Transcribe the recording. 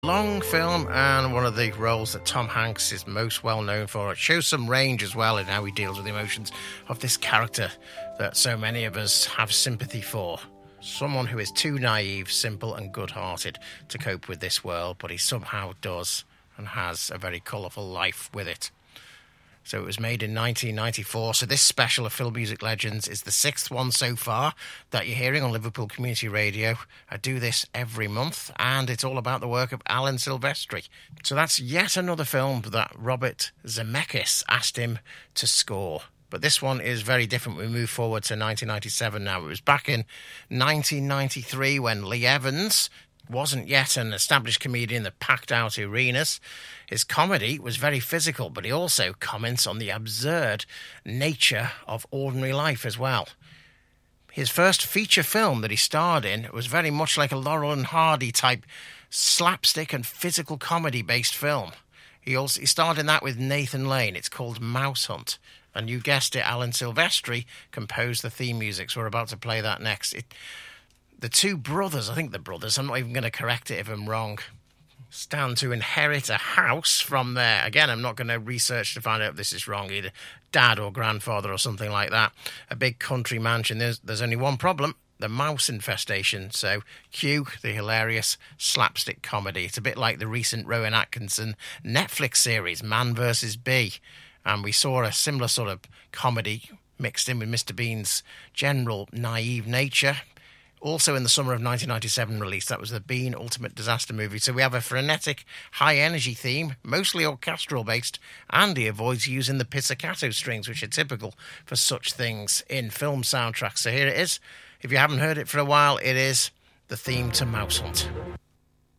Long film and one of the roles that Tom Hanks is most well known for. It shows some range as well in how he deals with the emotions of this character that so many of us have sympathy for. Someone who is too naive, simple and good-hearted to cope with this world, but he somehow does and has a very colourful life with it. So it was made in 1994. So this special of Film Music Legends is the sixth one so far that you're hearing on Liverpool Community Radio. I do this every month, and it's all about the work of Alan Silvestri. So that's yet another film that Robert Zemeckis asked him to score. But this one is very different. We move forward to 1997 now. It was back in 1993 when Lee Evans wasn't yet an established comedian that packed out arenas. His comedy was very physical, but he also comments on the absurd nature of ordinary life as well. His first feature film that he starred in was very much like a Laurel and Hardy type slapstick and physical comedy-based film. He starred in that with Nathan Lane. It's called Mouse Hunt. And you guessed it, Alan Silvestri composed the theme music, so we're about to play that next. The two brothers, I'm not even going to correct it if I'm wrong, stand to inherit a house from their, again, I'm not going to research to find out if this is wrong, either dad or grandfather or something like that, a big country mansion. There's only one problem, the mouse infestation. So cue the hilarious slapstick comedy. It's a bit like the recent Rowan Atkinson Netflix series, Man vs. Bee. And we saw a similar sort of comedy mixed in with Mr. Bean's general naive nature. Also in the summer of 1997 release, that was the Bean Ultimate Disaster Movie. So we have a frenetic, high-energy theme, mostly orchestral-based, and he avoids using the pizzicato strings, which are typical for such things in film soundtracks. So here it is. If you haven't heard it for a while, it is the theme to Mouse Hunt.